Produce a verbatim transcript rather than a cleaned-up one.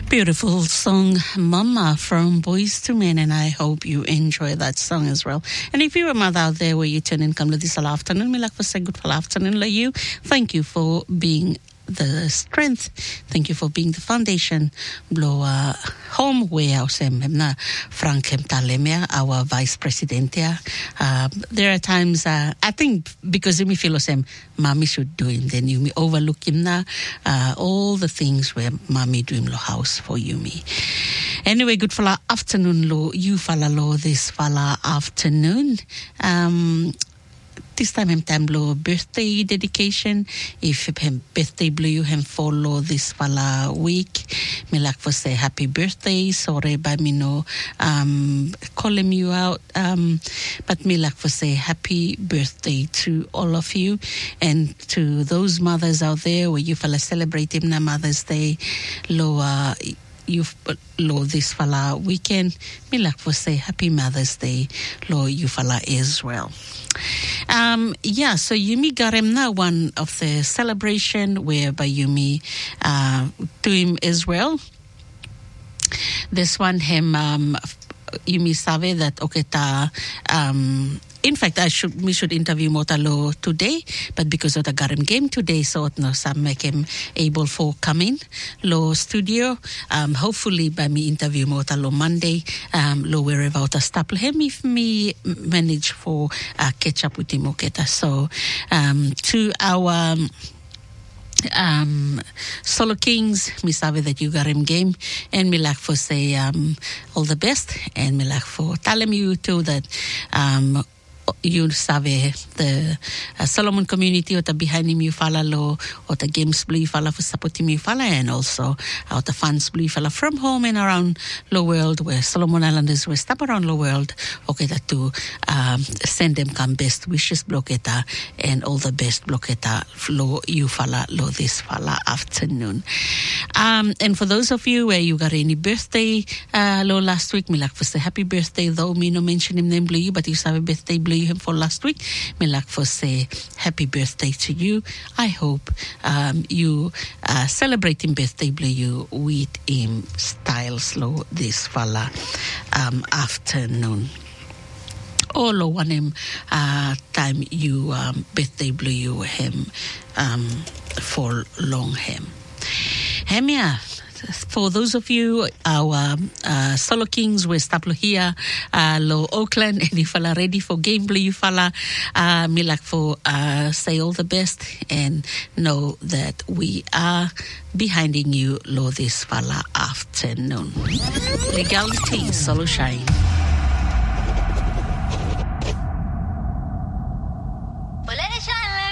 Beautiful song, Mama, from Boys to Men, and I hope you enjoy that song as well. And if you're a mother out there where you turn and come to this afternoon, me like for say good afternoon, like you. Thank you for being the strength. Thank you for being the foundation. Blow uh, home where our na Frank Talemia, our vice president here. Uh, there are times uh, I think because me feel sem mommy should do him, then you me overlook him na uh, all the things where mommy do him lo house for you me. Anyway, good fala afternoon lo you fala lo this fala afternoon. Um This time him time blow birthday dedication. If him birthday blue you him follow this fala week. Me like for say happy birthday. Sorry by me no um calling you out. Um but me like for say happy birthday to all of you, and to those mothers out there where you fala celebrate him na Mother's Day. Lo uh you lo this fala weekend, me like for say happy Mother's Day lo you fala as well. Um yeah, so Yumi Garemna, one of the celebration whereby Yumi uh to him as well. This one him um Yumi save that oketa um in fact, I should we should interview Motalo today, but because of the Garim game today, so it no some make him able for coming lo studio. Um, hopefully by me interview Motalo Monday, um, lo wherever out staple him if me manage for uh, catch up with him oketa. So um, to our um Solo Kings, me sabe that you got him game, and me like for say um all the best, and me like for telling you too that um you sabe the uh, Solomon community or the behind him you follow lo or the games blue you follow for supporting you follow, and also out the fans blue you follow from home and around the world where Solomon Islanders were stop around the world okay that to um, send them come best wishes blocketa and all the best blocketa lo you follow lo this follow afternoon. Um and for those of you where you got any birthday uh lo last week, me like for say happy birthday, though me no mention him name blue you, but you have a birthday blue him for last week, me like for say happy birthday to you. I hope um, you uh, celebrating birthday blue you with him style slow this fella um, afternoon. All of one him uh, time you um, birthday blue you him um, for long him. Hemia. For those of you, our uh, Solo Kings, we're staplo here, uh, lo Oakland, and if you ready for game blue, you fella, uh, me like for uh, say all the best and know that we are behinding you, lo this fella afternoon. Legality, Solo Shine.